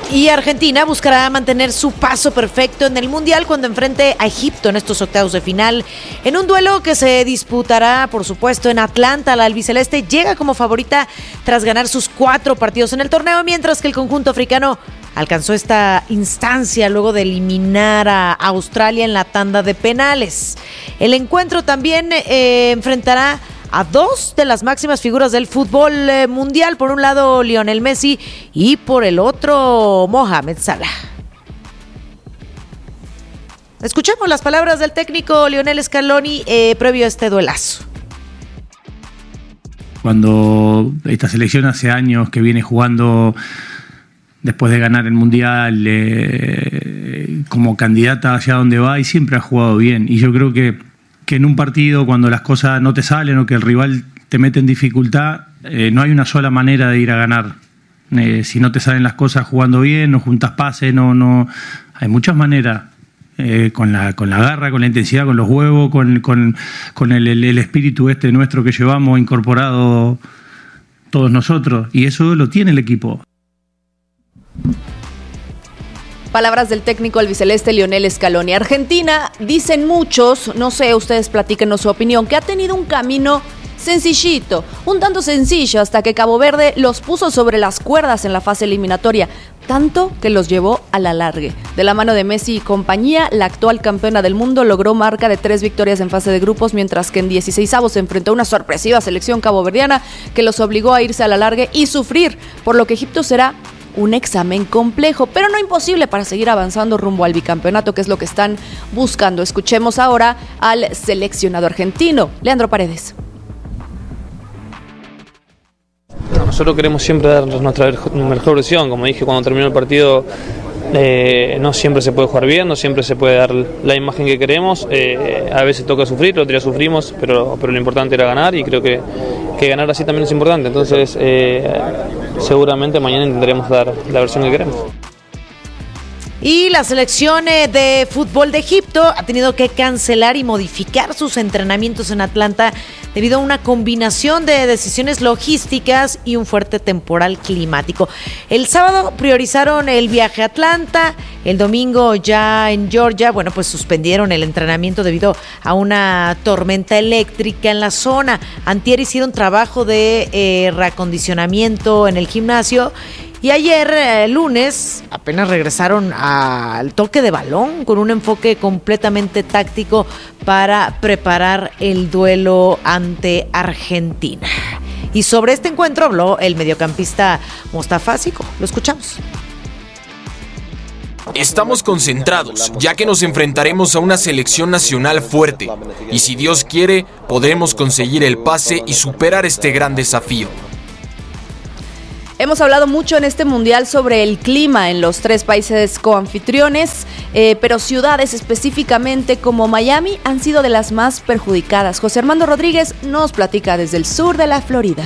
Y Argentina buscará mantener su paso perfecto en el Mundial cuando enfrente a Egipto en estos octavos de final. En un duelo que se disputará, por supuesto, en Atlanta, la albiceleste llega como favorita tras ganar sus 4 partidos en el torneo, mientras que el conjunto africano alcanzó esta instancia luego de eliminar a Australia en la tanda de penales. El encuentro también enfrentará a 2 de las máximas figuras del fútbol mundial. Por un lado, Lionel Messi y por el otro, Mohamed Salah. Escuchemos las palabras del técnico Lionel Scaloni previo a este duelazo. Cuando esta selección hace años que viene jugando después de ganar el Mundial como candidata hacia donde va, y siempre ha jugado bien. Y yo creo que en un partido, cuando las cosas no te salen o que el rival te mete en dificultad, no hay una sola manera de ir a ganar. Si no te salen las cosas jugando bien, no juntas pases, no hay muchas maneras. Con la garra, con la intensidad, con los huevos, con el espíritu nuestro que llevamos incorporado todos nosotros. Y eso lo tiene el equipo. Palabras del técnico albiceleste Lionel Scaloni. Argentina, dicen muchos, no sé, ustedes platíquenos su opinión, que ha tenido un camino sencillito, un tanto sencillo, hasta que Cabo Verde los puso sobre las cuerdas en la fase eliminatoria, tanto que los llevó a la largue. De la mano de Messi y compañía, la actual campeona del mundo logró marca de 3 victorias en fase de grupos, mientras que en 16avos se enfrentó a una sorpresiva selección caboverdiana que los obligó a irse a la largue y sufrir, por lo que Egipto será un examen complejo, pero no imposible para seguir avanzando rumbo al bicampeonato, que es lo que están buscando. Escuchemos ahora al seleccionado argentino, Leandro Paredes. Nosotros queremos siempre dar nuestra mejor versión. Como dije cuando terminó el partido, no siempre se puede jugar bien, no siempre se puede dar la imagen que queremos. A veces toca sufrir, otro día sufrimos, pero lo importante era ganar, y creo que ganar así también es importante. Entonces seguramente mañana intentaremos dar la versión que queremos. Y la selección de fútbol de Egipto ha tenido que cancelar y modificar sus entrenamientos en Atlanta debido a una combinación de decisiones logísticas y un fuerte temporal climático. El sábado priorizaron el viaje a Atlanta, el domingo ya en Georgia, pues suspendieron el entrenamiento debido a una tormenta eléctrica en la zona. Antier hicieron trabajo de reacondicionamiento en el gimnasio. Y ayer, lunes, apenas regresaron al toque de balón con un enfoque completamente táctico para preparar el duelo ante Argentina. Y sobre este encuentro habló el mediocampista Mostafa Siko. Lo escuchamos. Estamos concentrados, ya que nos enfrentaremos a una selección nacional fuerte. Y si Dios quiere, podremos conseguir el pase y superar este gran desafío. Hemos hablado mucho en este mundial sobre el clima en los 3 países coanfitriones, pero ciudades específicamente como Miami han sido de las más perjudicadas. José Armando Rodríguez nos platica desde el sur de la Florida.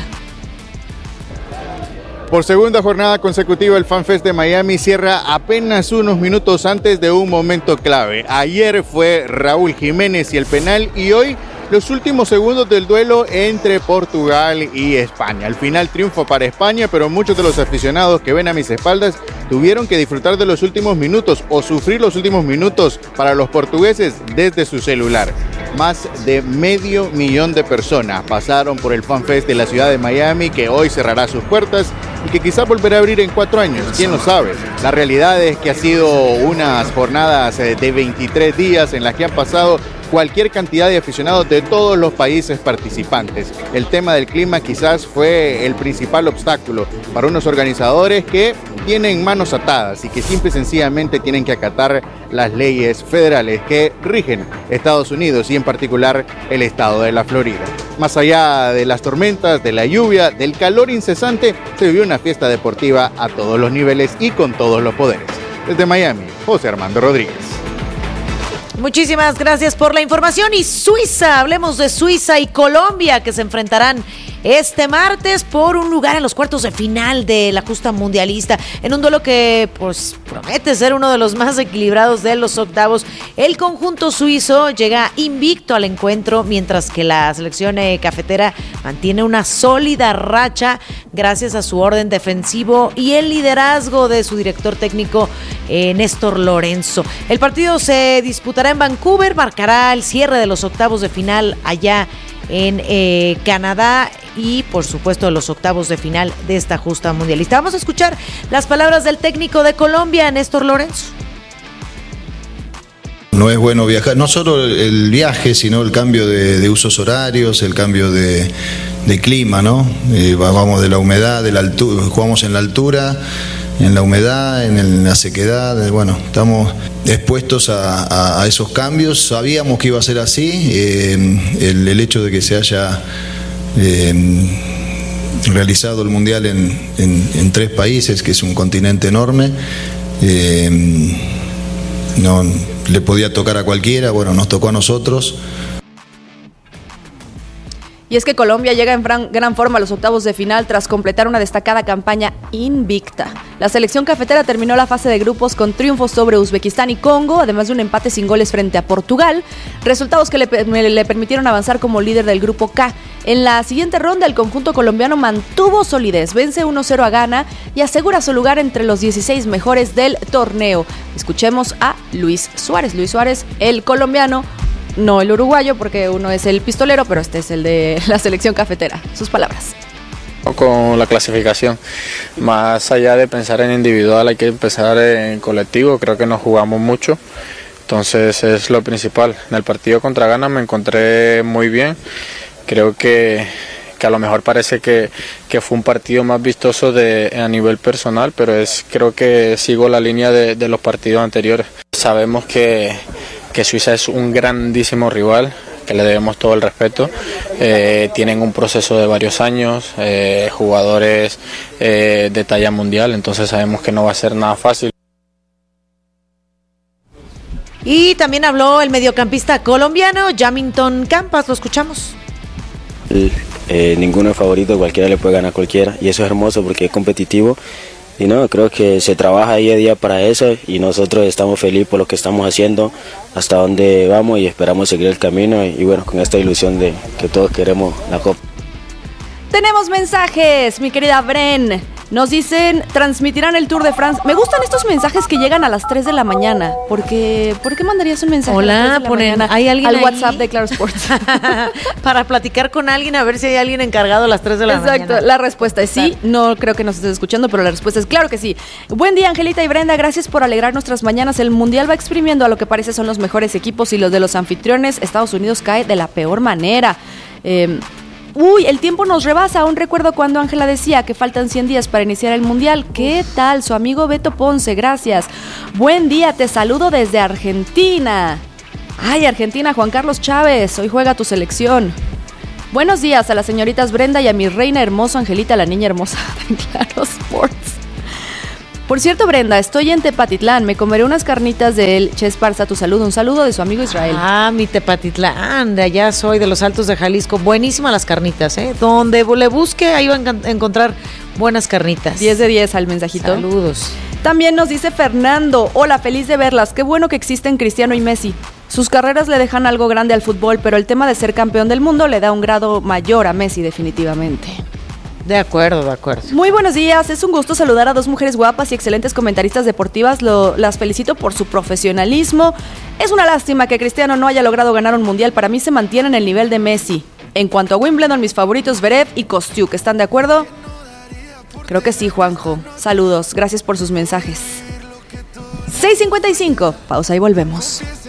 Por segunda jornada consecutiva, el FanFest de Miami cierra apenas unos minutos antes de un momento clave. Ayer fue Raúl Jiménez y el penal, y hoy los últimos segundos del duelo entre Portugal y España. Al final, triunfo para España, pero muchos de los aficionados que ven a mis espaldas tuvieron que disfrutar de los últimos minutos o sufrir los últimos minutos para los portugueses desde su celular. Más de 500,000 de personas pasaron por el FanFest de la ciudad de Miami, que hoy cerrará sus puertas y que quizá volverá a abrir en 4 años, quién lo sabe. La realidad es que ha sido unas jornadas de 23 días en las que han pasado cualquier cantidad de aficionados de todos los países participantes. El tema del clima quizás fue el principal obstáculo para unos organizadores que tienen manos atadas y que simple y sencillamente tienen que acatar las leyes federales que rigen Estados Unidos y en particular el estado de la Florida. Más allá de las tormentas, de la lluvia, del calor incesante, se vivió una fiesta deportiva a todos los niveles y con todos los poderes. Desde Miami, José Armando Rodríguez. Muchísimas gracias por la información. Y Suiza, hablemos de Suiza y Colombia, que se enfrentarán este martes por un lugar en los cuartos de final de la justa mundialista, en un duelo que pues promete ser uno de los más equilibrados de los octavos. El conjunto suizo llega invicto al encuentro, mientras que la selección cafetera mantiene una sólida racha gracias a su orden defensivo y el liderazgo de su director técnico Néstor Lorenzo. El partido se disputará en Vancouver, marcará el cierre de los octavos de final allá en Canadá y por supuesto los octavos de final de esta justa mundialista. Vamos a escuchar las palabras del técnico de Colombia, Néstor Lorenzo. No es bueno viajar, no solo el viaje, sino el cambio de usos horarios, el cambio de clima, ¿no? Vamos de la humedad, de la altura, jugamos en la altura, en la humedad, en la sequedad, bueno, estamos expuestos a esos cambios. Sabíamos que iba a ser así, el hecho de que se haya realizado el Mundial en 3 países, que es un continente enorme, no le podía tocar a cualquiera, bueno, nos tocó a nosotros. Y es que Colombia llega en gran forma a los octavos de final tras completar una destacada campaña invicta. La selección cafetera terminó la fase de grupos con triunfos sobre Uzbekistán y Congo, además de un empate sin goles frente a Portugal, resultados que le permitieron avanzar como líder del grupo K. En la siguiente ronda, el conjunto colombiano mantuvo solidez, vence 1-0 a Ghana y asegura su lugar entre los 16 mejores del torneo. Escuchemos a Luis Suárez. Luis Suárez, el colombiano, no el uruguayo, porque uno es el pistolero, pero este es el de la selección cafetera. Sus palabras. Con la clasificación, más allá de pensar en individual, hay que pensar en colectivo. Creo que nos jugamos mucho, entonces es lo principal. En el partido contra Ghana me encontré muy bien. Creo que a lo mejor parece que fue un partido más vistoso a nivel personal, pero creo que sigo la línea de los partidos anteriores. Sabemos que Suiza es un grandísimo rival, que le debemos todo el respeto. Tienen un proceso de varios años, jugadores de talla mundial, entonces sabemos que no va a ser nada fácil. Y también habló el mediocampista colombiano Jamington Campas, lo escuchamos. Ninguno es favorito, cualquiera le puede ganar a cualquiera y eso es hermoso porque es competitivo. Y no, creo que se trabaja día a día para eso y nosotros estamos felices por lo que estamos haciendo, hasta donde vamos y esperamos seguir el camino y bueno, con esta ilusión de que todos queremos la Copa. Tenemos mensajes, mi querida Bren. Nos dicen, transmitirán el Tour de France. Me gustan estos mensajes que llegan a las 3 de la mañana. ¿Por qué mandarías un mensaje Hola, a las 3 de la mañana ¿hay alguien al ahí? WhatsApp de Claro Sports? Para platicar con alguien, a ver si hay alguien encargado a las 3 de la mañana. Exacto, la respuesta es sí. No creo que nos estés escuchando, pero la respuesta es claro que sí. Buen día, Angelita y Brenda. Gracias por alegrar nuestras mañanas. El Mundial va exprimiendo a lo que parece son los mejores equipos y los de los anfitriones. Estados Unidos cae de la peor manera. El tiempo nos rebasa. Aún recuerdo cuando Ángela decía que faltan 100 días para iniciar el Mundial. ¿Qué tal? Su amigo Beto Ponce, gracias. Buen día, te saludo desde Argentina. Ay, Argentina, Juan Carlos Chávez, hoy juega tu selección. Buenos días a las señoritas Brenda y a mi reina hermosa Angelita, la niña hermosa de Claro Sports. Por cierto, Brenda, estoy en Tepatitlán. Me comeré unas carnitas del Che Esparza. Tu saludo, un saludo de su amigo Israel. Ah, mi Tepatitlán, de allá soy, de los Altos de Jalisco. Buenísimas las carnitas, ¿eh? Donde le busque, ahí va a encontrar buenas carnitas. 10 de 10 al mensajito. Saludos. También nos dice Fernando, hola, feliz de verlas. Qué bueno que existen Cristiano y Messi. Sus carreras le dejan algo grande al fútbol, pero el tema de ser campeón del mundo le da un grado mayor a Messi definitivamente. De acuerdo, de acuerdo. Muy buenos días, es un gusto saludar a dos mujeres guapas y excelentes comentaristas deportivas. Las felicito por su profesionalismo. Es una lástima que Cristiano no haya logrado ganar un mundial. Para mí se mantiene en el nivel de Messi. En cuanto a Wimbledon, mis favoritos Zverev y Kostiuk. ¿Están de acuerdo? Creo que sí, Juanjo. Saludos, gracias por sus mensajes. 6:55, pausa y volvemos.